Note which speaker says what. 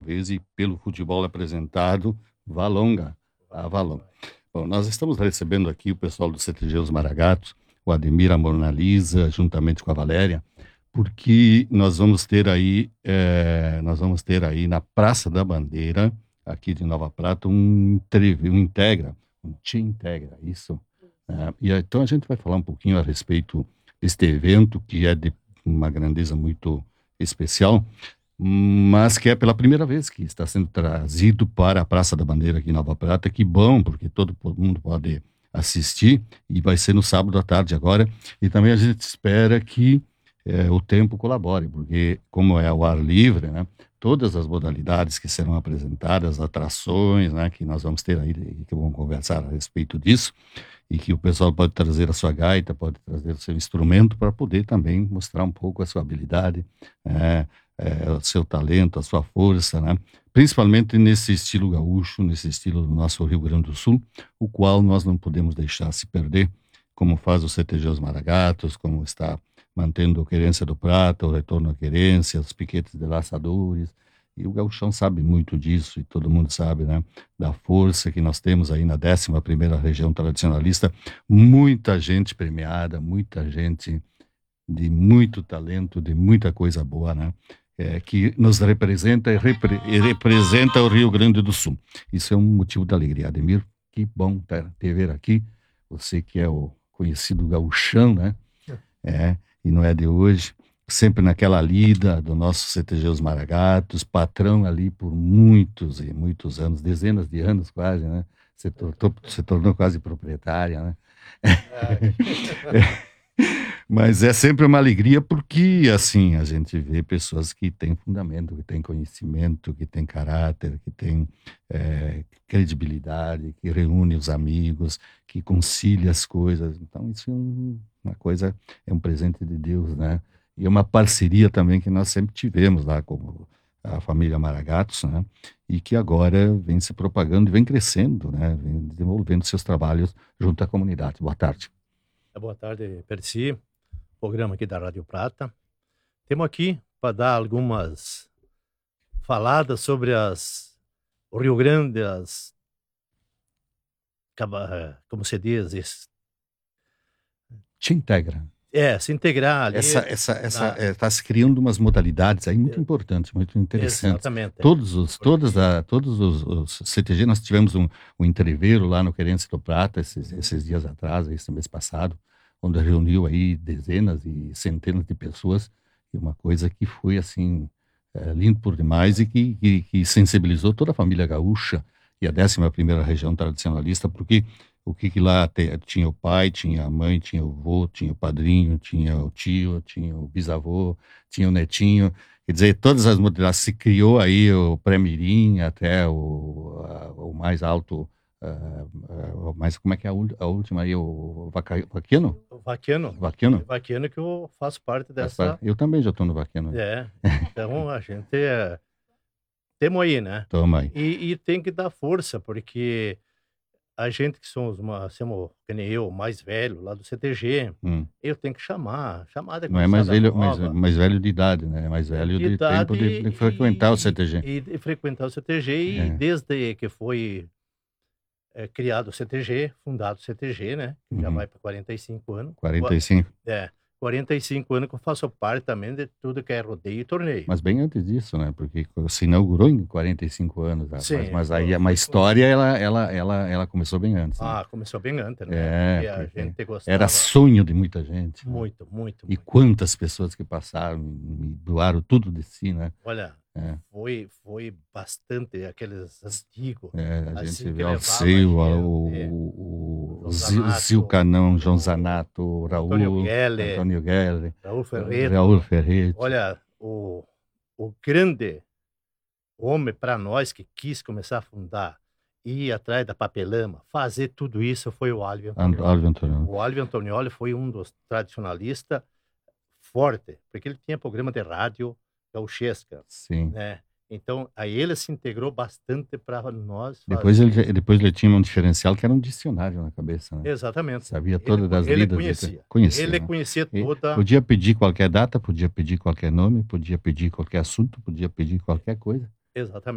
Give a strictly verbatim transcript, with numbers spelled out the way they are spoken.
Speaker 1: vez e pelo futebol apresentado, Valonga, a Valonga. Bom, nós estamos recebendo aqui o pessoal do C T G Os Maragatos, o Ademir, a Mona Lisa, juntamente com a Valéria, porque nós vamos ter aí, é, nós vamos ter aí na Praça da Bandeira, aqui de Nova Prata, um, um Integra, um Te Integra, isso. É, e então a gente vai falar um pouquinho a respeito deste evento, que é de uma grandeza muito especial, mas que é pela primeira vez que está sendo trazido para a Praça da Bandeira aqui em Nova Prata. Que bom, porque todo mundo pode assistir, e vai ser no sábado à tarde agora, e também a gente espera que é, o tempo colabore, porque como é ao ar livre, né, todas as modalidades que serão apresentadas, atrações, né, que nós vamos ter aí, que vamos conversar a respeito disso, e que o pessoal pode trazer a sua gaita, pode trazer o seu instrumento para poder também mostrar um pouco a sua habilidade, é, é, o seu talento, a sua força, né? Principalmente nesse estilo gaúcho, nesse estilo do nosso Rio Grande do Sul, o qual nós não podemos deixar se perder, como faz o C T G Os Maragatos, como está mantendo a Querência do Prata, o Retorno à Querência, os piquetes de laçadores. E o gauchão sabe muito disso, e todo mundo sabe, né, da força que nós temos aí na décima primeira região tradicionalista. Muita gente premiada, muita gente de muito talento, de muita coisa boa, né, é, que nos representa e, repre e representa o Rio Grande do Sul. Isso é um motivo de alegria. Ademir, que bom te ver aqui. Você que é o conhecido gauchão, né, é, e não é de hoje. Sempre naquela lida do nosso C T G Os Maragatos, patrão ali por muitos e muitos anos, dezenas de anos quase, né? Se tornou, se tornou quase proprietária, né? É. Mas é sempre uma alegria porque, assim, a gente vê pessoas que têm fundamento, que têm conhecimento, que têm caráter, que têm é, credibilidade, que reúne os amigos, que concilia as coisas. Então, isso é um, uma coisa, é um presente de Deus, né? E uma parceria também que nós sempre tivemos lá com a família Maragatos, né? E que agora vem se propagando e vem crescendo, né? Vem desenvolvendo seus trabalhos junto à comunidade. Boa tarde.
Speaker 2: Boa tarde, Percy. Programa aqui da Rádio Prata. Temos aqui para dar algumas faladas sobre as, o Rio Grande, as, como se diz, esse,
Speaker 1: Te integra.
Speaker 2: É, se integrar ali.
Speaker 1: Essa, essa, essa, é, tá se criando umas modalidades aí muito é, importantes, muito interessantes.
Speaker 2: Exatamente.
Speaker 1: Todos os, Porque... todas a, todos os, os C T G, nós tivemos um, um entreveiro lá no Querência do Prata esses, esses dias atrás, esse mês passado, onde reuniu aí dezenas e centenas de pessoas, e uma coisa que foi assim, é, lindo por demais, e que, que, que sensibilizou toda a família gaúcha e a décima primeira região tradicionalista, porque o que, que lá te, tinha o pai, tinha a mãe, tinha o avô, tinha o padrinho, tinha o tio, tinha o bisavô, tinha o netinho. Quer dizer, todas as modalidades, se criou aí o pré-mirim até o, a, o mais alto, uh, uh, mas como é que é a, a última aí, o vaca, vaquino?
Speaker 2: O vaquino.
Speaker 1: Vaquino?
Speaker 2: Vaquino que eu faço parte dessa...
Speaker 1: Eu também já estou no vaquino.
Speaker 2: É, então a gente é... Temos aí, né?
Speaker 1: Toma aí.
Speaker 2: E, e tem que dar força, porque... A gente que somos, uma, somos, que nem eu, mais velho, lá do C T G, hum. eu tenho que chamar, chamar da
Speaker 1: Não é mais velho, mais, mais velho de idade, né? É mais velho de, de tempo de, de frequentar
Speaker 2: e,
Speaker 1: o C T G.
Speaker 2: E de frequentar o C T G, e é. desde que foi é, criado o C T G, fundado o C T G, né? Uhum. Já vai para quarenta e cinco anos.
Speaker 1: quarenta e cinco?
Speaker 2: É. quarenta e cinco anos que eu faço parte também de tudo que é rodeio e torneio.
Speaker 1: Mas bem antes disso, né? Porque se inaugurou em quarenta e cinco anos.
Speaker 2: Sim,
Speaker 1: mas, mas aí uma história, ela, ela, ela, ela começou bem antes. Né?
Speaker 2: Ah, começou bem antes, né?
Speaker 1: É,
Speaker 2: a gente gostava...
Speaker 1: Era sonho de muita gente.
Speaker 2: Muito,
Speaker 1: né?
Speaker 2: muito,
Speaker 1: E
Speaker 2: muito.
Speaker 1: quantas pessoas que passaram e doaram tudo de si, né?
Speaker 2: Olha, é. foi, foi bastante aqueles antigos.
Speaker 1: É, a
Speaker 2: assim,
Speaker 1: gente vê o Alceu, o, o, o Zil Canão, João Zanato, Raul,
Speaker 2: Antônio Guelle,
Speaker 1: Antônio Guelle,
Speaker 2: Raul Ferreira.
Speaker 1: Raul Ferreira.
Speaker 2: Olha, o, o grande homem para nós que quis começar a fundar, ir atrás da papelama, fazer tudo isso foi o Álvaro Antonioli. O Álvaro Antonioli foi um dos tradicionalistas fortes, porque ele tinha programa de rádio gauchesca.
Speaker 1: Sim.
Speaker 2: Né? Então, aí ele se integrou bastante para nós.
Speaker 1: Depois ele, depois ele tinha um diferencial que era um dicionário na cabeça, né?
Speaker 2: Exatamente.
Speaker 1: Sabia todas
Speaker 2: ele,
Speaker 1: das
Speaker 2: ele
Speaker 1: lidas.
Speaker 2: Conhecia.
Speaker 1: conhecia
Speaker 2: ele
Speaker 1: né?
Speaker 2: conhecia toda...
Speaker 1: Podia pedir qualquer data, podia pedir qualquer nome, podia pedir qualquer assunto, podia pedir qualquer coisa.
Speaker 2: Exatamente.